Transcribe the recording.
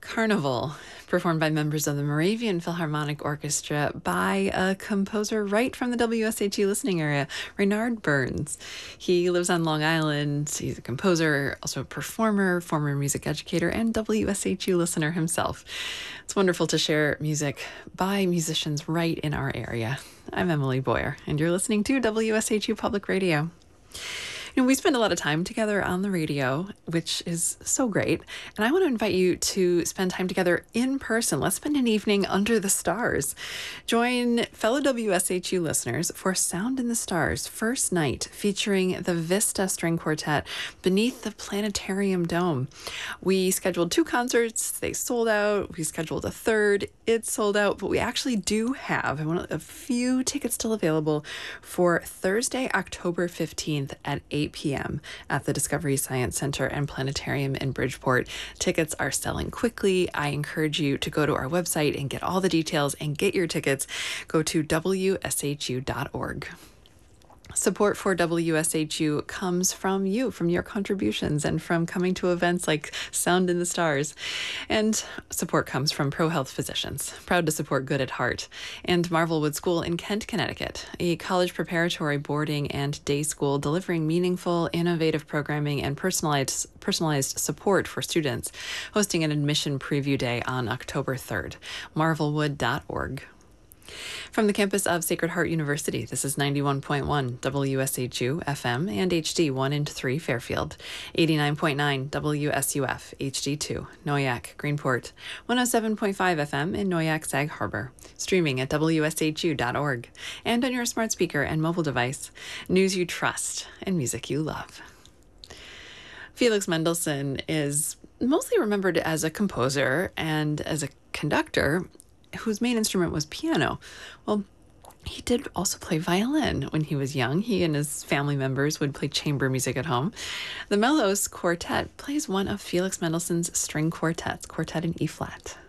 Carnival, performed by members of the Moravian Philharmonic Orchestra by a composer right from the WSHU listening area, Renard Burns. He lives on Long Island. He's a composer, also a performer, former music educator, and WSHU listener himself. It's wonderful to share music by musicians right in our area. I'm Emily Boyer, and you're listening to WSHU Public Radio. We spend a lot of time together on the radio, which is so great. And I want to invite you to spend time together in person. Let's spend an evening under the stars. Join fellow WSHU listeners for Sound in the Stars first night, featuring the Vista String Quartet beneath the Planetarium Dome. We scheduled 2 concerts. They sold out. We scheduled a third. It's sold out, but we actually do have a few tickets still available for Thursday, October 15th at 8 p.m. at the Discovery Science Center and Planetarium in Bridgeport. Tickets are selling quickly. I encourage you to go to our website and get all the details and get your tickets. Go to WSHU.org. Support for WSHU comes from you, from your contributions, and from coming to events like Sound in the Stars. And support comes from ProHealth Physicians, proud to support Good at Heart, and Marvelwood School in Kent, Connecticut, a college preparatory boarding and day school delivering meaningful, innovative programming and personalized support for students, hosting an admission preview day on October 3rd. Marvelwood.org. From the campus of Sacred Heart University, this is 91.1 WSHU FM and HD 1 and 3 Fairfield, 89.9 WSUF HD2 Noyak Greenport, 107.5 FM in Noyak Sag Harbor, streaming at WSHU.org, and on your smart speaker and mobile device. News you trust and music you love. Felix Mendelssohn is mostly remembered as a composer and as a conductor whose main instrument was piano. Well, he did also play violin when he was young. He and his family members would play chamber music at home. The Mellos Quartet plays one of Felix Mendelssohn's string quartets, Quartet in E-flat.